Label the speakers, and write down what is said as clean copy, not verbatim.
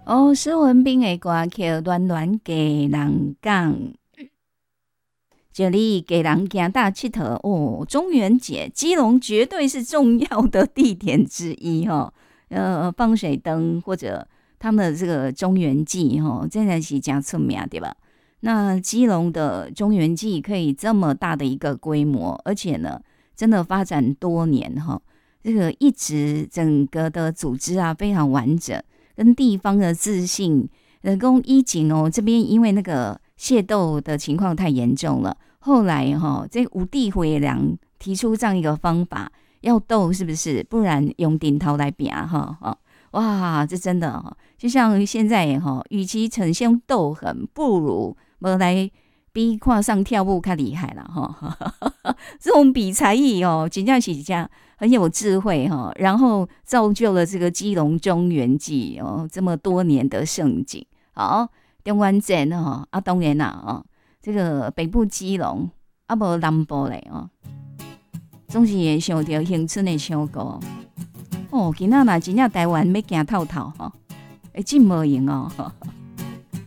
Speaker 1: 哦，施文彬的歌曲《暖暖给人讲》，这里给人行大佚佗哦。中元节，基隆绝对是重要的地点之一哈、放水灯或者他们的这个中元祭哈，真的是加出名对吧？那基隆的中元祭可以这么大的一个规模，而且呢，真的发展多年哈，这个一直整个的组织啊非常完整，跟地方的自信。人工一景哦，这边因为那个械斗的情况太严重了，后来这五帝回良提出这样一个方法，要斗是不是？不然用顶头来比哇，这真的就像现在与其呈现斗狠，不如没来比看上跳舞较厉害了这种比才艺真正是这样很有智慧然后造就了这个基隆中原记这么多年的盛景。好，中元节当然啦这个北部基隆无南部嘞总是会想到恒春的唱歌今仔若真正台湾要行透透会真无用